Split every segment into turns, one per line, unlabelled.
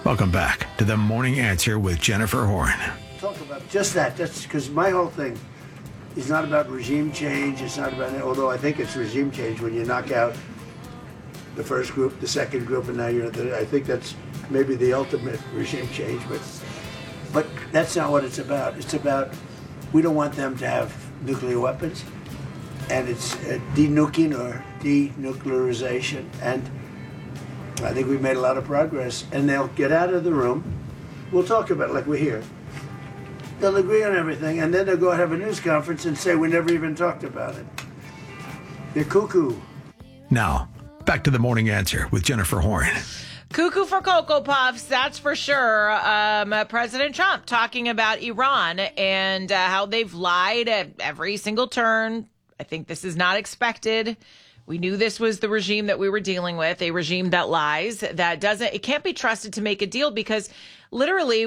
Welcome back to The Morning Answer with Jennifer Horn.
Talk about just that. That's because my whole thing is not about regime change. It's not about, although I think it's regime change when you knock out the first group, the second group, and now you're I think that's maybe the ultimate regime change. But that's not what it's about. It's about we don't want them to have nuclear weapons, and it's denuking or denuclearization. And I think we've made a lot of progress. And they'll get out of the room. We'll talk about it like we're here. They'll agree on everything, and then they'll go and have a news conference and say we never even talked about it. They're cuckoo.
Now, back to The Morning Answer with Jennifer Horn.
Cuckoo for Cocoa Puffs, that's for sure. President Trump talking about Iran and how they've lied at every single turn. I think this is not expected. We knew this was the regime that we were dealing with, a regime that lies, that doesn't, it can't be trusted to make a deal because literally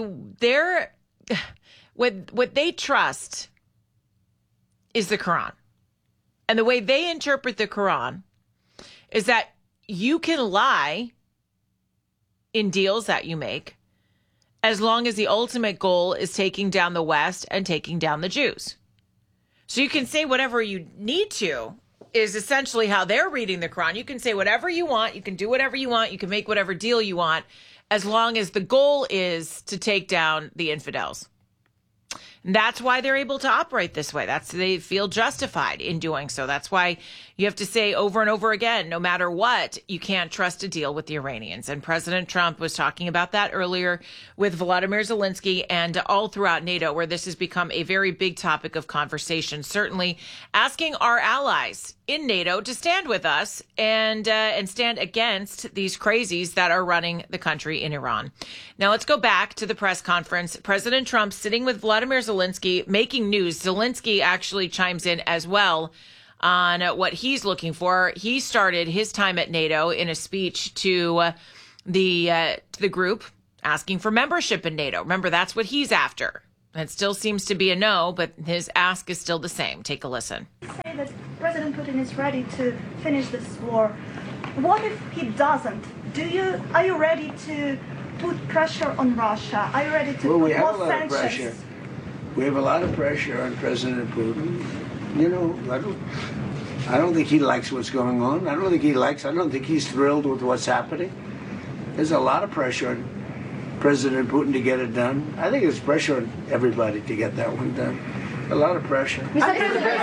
what they trust is the Quran. And the way they interpret the Quran is that you can lie in deals that you make as long as the ultimate goal is taking down the West and taking down the Jews. So you can say whatever you need to is essentially how they're reading the Quran. You can say whatever you want. You can do whatever you want. You can make whatever deal you want as long as the goal is to take down the infidels. And that's why they're able to operate this way. They feel justified in doing so. That's why you have to say over and over again, no matter what, you can't trust a deal with the Iranians. And President Trump was talking about that earlier with Volodymyr Zelensky and all throughout NATO, where this has become a very big topic of conversation. Certainly asking our allies in NATO to stand with us and stand against these crazies that are running the country in Iran. Now let's go back to the press conference. President Trump sitting with Volodymyr Zelensky, making news. Zelensky actually chimes in as well on what he's looking for. He started his time at NATO in a speech to the group asking for membership in NATO. Remember, that's what he's after. It still seems to be a no, but his ask is still the same. Take a listen.
Say that President Putin is ready to finish this war. What if he doesn't? Are you ready to put pressure on Russia? Are you ready to put more sanctions?
Well, we have a lot of pressure. We have a lot of pressure on President Putin. You know, I don't think he likes what's going on. I don't think he's thrilled with what's happening. There's a lot of pressure on President Putin to get it done. I think there's pressure on everybody to get that one done. A lot of pressure.
Mr.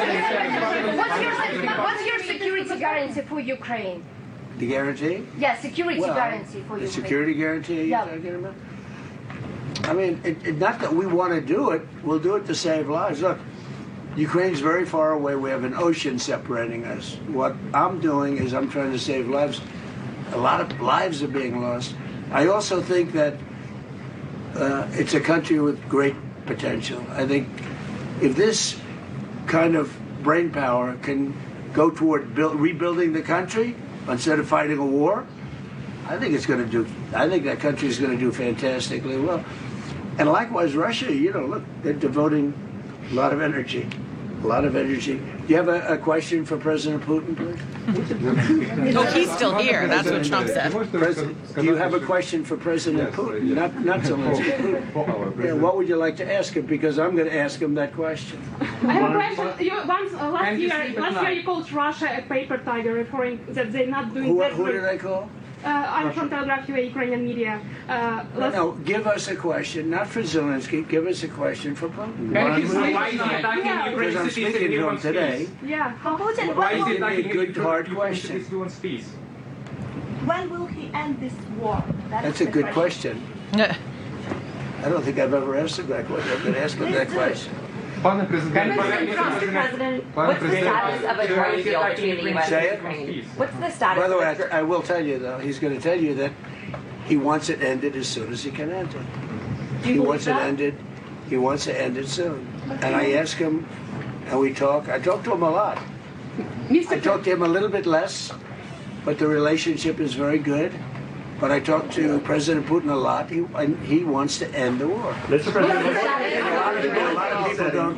What's your security guarantee for Ukraine?
The guarantee?
Yeah, security guarantee for Ukraine.
The security guarantee you're talking about? I mean, not that we want to do it. We'll do it to save lives. Look, Ukraine's very far away. We have an ocean separating us. What I'm doing is I'm trying to save lives. A lot of lives are being lost. I also think that it's a country with great potential. I think if this kind of brain power can go toward rebuilding the country instead of fighting a war, I think that country is going to do fantastically well. And likewise, Russia, look, they're devoting a lot of energy. Do you have a question for President Putin, please?
No, he's still here. That's what Trump said.
Do you have a question for President Putin? Not Zelensky. Yeah, what would you like to ask him? Because I'm going to ask him that question.
I have a question. Last year you called Russia a paper tiger, referring that they're not doing that.
Who did I call?
I'm from Telegraph UA, Ukrainian media.
No, give us a question, not for Zelensky. Give us a question for Putin. Because I'm speaking to him today.
Yeah.
Putin,
Why is it a good, hard question?
When will he end this war?
That's a good question. I don't think I've ever asked him that question. I'm going to ask him that question.
Mr. President, what's the status of a trade deal between the U.S. and Ukraine? What's the status?
By the way, I will tell you, though, he's going to tell you that he wants it ended as soon as he can end it. He wants it ended. He wants to end it soon. And I ask him, and we talk. I talk to him a lot. I talk to him a little bit less, but the relationship is very good. But I talk to President Putin a lot. He wants to end the war.
Mr. President,
a lot of people don't.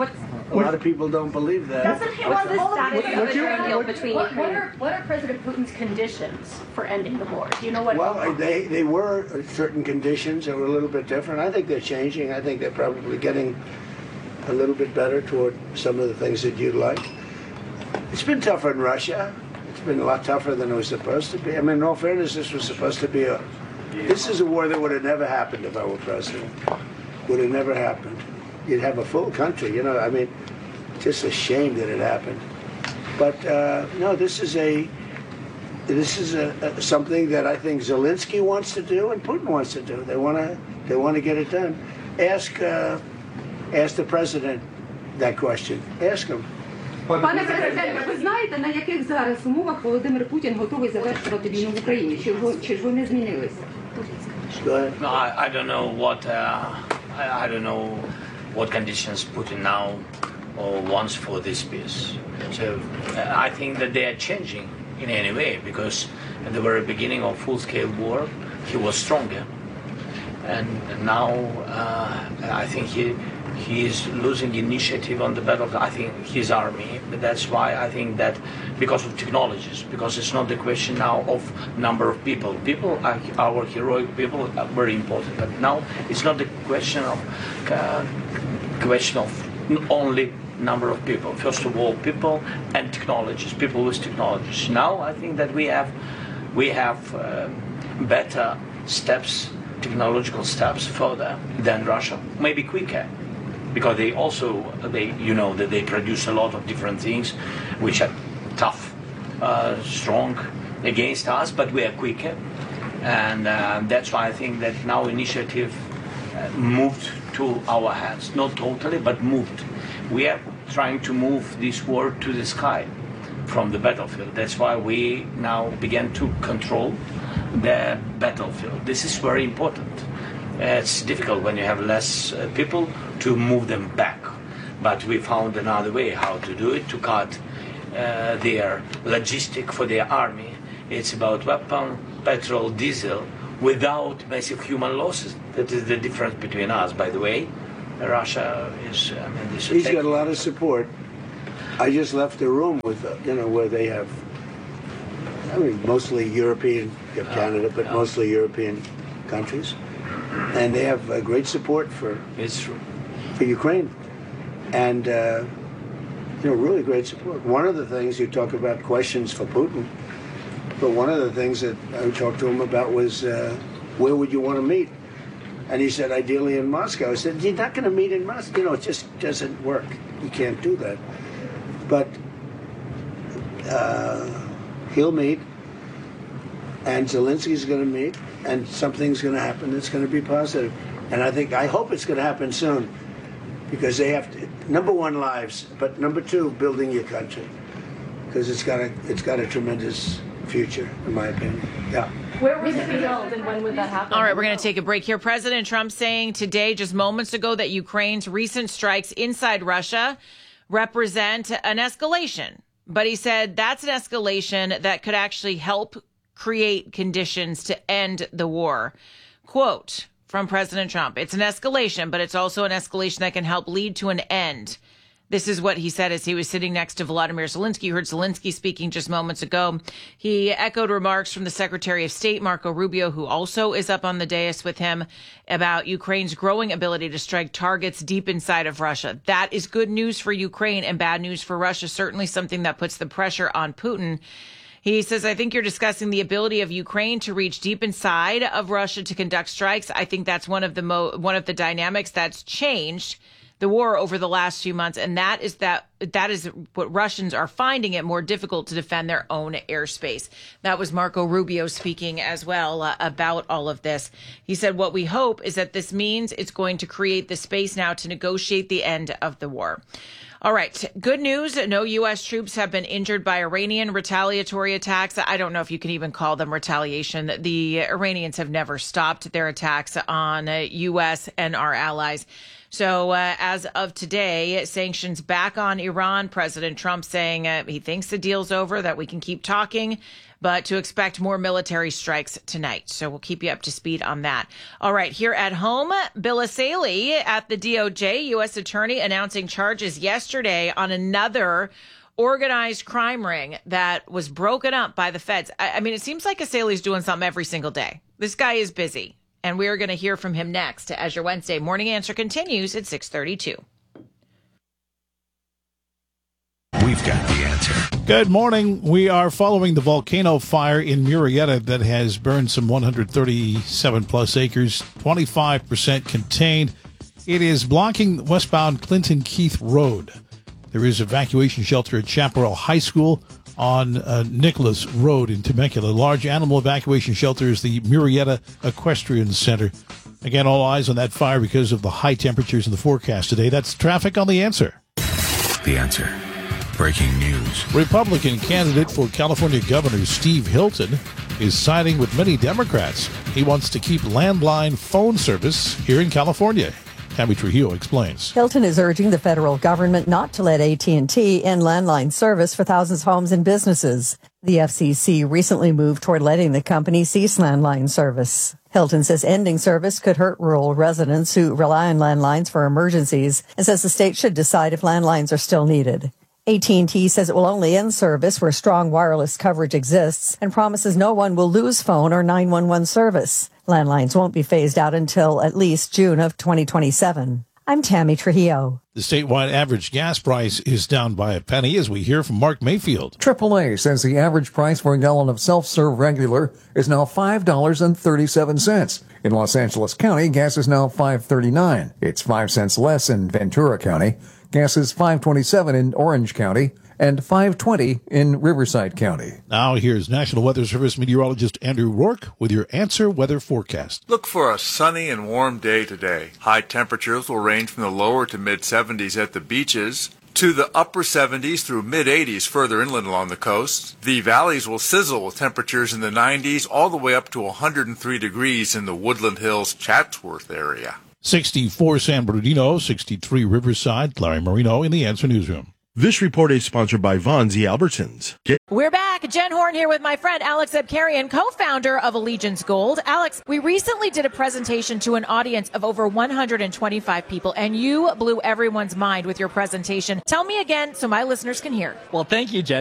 A lot of people don't believe that.
Doesn't he
What's
want
the
all of
status
you?
of the drug deal between Ukraine?
What are President Putin's conditions for ending the war? Do you know what?
Well, they were certain conditions that were a little bit different. I think they're changing. I think they're probably getting a little bit better toward some of the things that you'd like. It's been tougher in Russia. It's been a lot tougher than it was supposed to be. I mean, in all fairness, this was supposed to be this is a war that would have never happened if I were president. Would have never happened. You'd have a full country, you know. I mean, just a shame that it happened. But no, this is something that I think Zelensky wants to do and Putin wants to do. They want to get it done. Ask the president that question. Ask him.
Пане президенте, ви знаєте, на яких зараз умовах Володимир Путін готовий завершувати війну в Україні? Чи ж вони змінилися?
Go ahead.
No, I don't know what I don't know what conditions Putin now wants for this peace. So I think that they are changing in any way because at the very beginning of full-scale war he was stronger, and now I think he is losing initiative on the battlefield. I think his army. But that's why I think that because of technologies, because it's not the question now of number of people. People, our heroic people, are very important. But now it's not the question of only number of people. First of all, people and technologies. People with technologies. Now I think that we have better steps, technological steps further than Russia. Maybe quicker. Because they produce a lot of different things which are tough, strong against us, but we are quicker. And that's why I think that now initiative moved to our hands. Not totally, but moved. We are trying to move this war to the sky from the battlefield. That's why we now began to control the battlefield. This is very important. It's difficult when you have less people to move them back. But we found another way how to do it, to cut their logistic for their army. It's about weapon, petrol, diesel, without massive human losses. That is the difference between us, by the way. Russia is,
He's got a lot of support. I just left the room with, where they have, mostly European, you have Canada, but mostly European countries. And they have great support for Ukraine, and really great support. One of the things you talk about questions for Putin, but one of the things that I talked to him about was where would you want to meet? And he said ideally in Moscow. I said you're not going to meet in Moscow. It just doesn't work. You can't do that. But he'll meet, and Zelensky's going to meet. And something's going to happen that's going to be positive. And I hope it's going to happen soon, because they have to, number one, lives, but number two, building your country, because it's got a tremendous future, in my opinion. Yeah.
Where would it be held and when would that happen?
All right, we're going to take a break here. President Trump saying today, just moments ago, that Ukraine's recent strikes inside Russia represent an escalation. But he said that's an escalation that could actually help create conditions to end the war. Quote from President Trump, it's an escalation, but it's also an escalation that can help lead to an end. This is what he said as he was sitting next to Volodymyr Zelensky. You heard Zelensky speaking just moments ago. He echoed remarks from the Secretary of State, Marco Rubio, who also is up on the dais with him, about Ukraine's growing ability to strike targets deep inside of Russia. That is good news for Ukraine and bad news for Russia, certainly something that puts the pressure on Putin. He says, I think you're discussing the ability of Ukraine to reach deep inside of Russia to conduct strikes. I think that's one of the dynamics that's changed the war over the last few months. And that is what Russians are finding it more difficult to defend their own airspace. That was Marco Rubio speaking as well about all of this. He said, what we hope is that this means it's going to create the space now to negotiate the end of the war. All right. Good news. No U.S. troops have been injured by Iranian retaliatory attacks. I don't know if you can even call them retaliation. The Iranians have never stopped their attacks on U.S. and our allies. So as of today, sanctions back on Iran. President Trump saying he thinks the deal's over, that we can keep talking. but to expect more military strikes tonight. So we'll keep you up to speed on that. All right, here at home, Bill Essayli at the DOJ, U.S. Attorney, announcing charges yesterday on another organized crime ring that was broken up by the feds. I mean, it seems like Essayli's doing something every single day. This guy is busy, and we're going to hear from him next as your Wednesday Morning Answer continues at 6:32.
We've got the answer.
Good morning. We are following the volcano fire in Murrieta that has burned some 137 plus acres, 25% contained. It is blocking westbound Clinton Keith Road. There is evacuation shelter at Chaparral High School on Nicholas Road in Temecula. Large animal evacuation shelter is the Murrieta Equestrian Center. Again, all eyes on that fire because of the high temperatures in the forecast today. That's traffic on The Answer.
The Answer. Breaking news.
Republican candidate for California Governor Steve Hilton is siding with many Democrats. He wants to keep landline phone service here in California. Tammy Trujillo explains.
Hilton is urging the federal government not to let AT&T end landline service for thousands of homes and businesses. The FCC recently moved toward letting the company cease landline service. Hilton says ending service could hurt rural residents who rely on landlines for emergencies and says the state should decide if landlines are still needed. AT&T says it will only end service where strong wireless coverage exists and promises no one will lose phone or 911 service. Landlines won't be phased out until at least June of 2027. I'm Tammy Trujillo.
The statewide average gas price is down by a penny as we hear from Mark Mayfield.
AAA says the average price for a gallon of self-serve regular is now $5.37. In Los Angeles County, gas is now $5.39. It's 5 cents less in Ventura County. Gas is $5.27 in Orange County and $5.20 in Riverside County.
Now here's National Weather Service meteorologist Andrew Rourke with your Answer Weather forecast.
Look for a sunny and warm day today. High temperatures will range from the lower to mid-70s at the beaches to the upper 70s through mid-80s further inland along the coast. The valleys will sizzle with temperatures in the 90s all the way up to 103 degrees in the Woodland Hills, Chatsworth area.
64 San Bernardino, 63 Riverside. Larry Marino in the Answer Newsroom.
This report is sponsored by Von Z. Albertsons.
We're back. Jen Horn here with my friend Alex Abkarian, co-founder of Allegiance Gold. Alex, we recently did a presentation to an audience of over 125 people, and you blew everyone's mind with your presentation. Tell me again so my listeners can hear.
Well, thank you, Jen.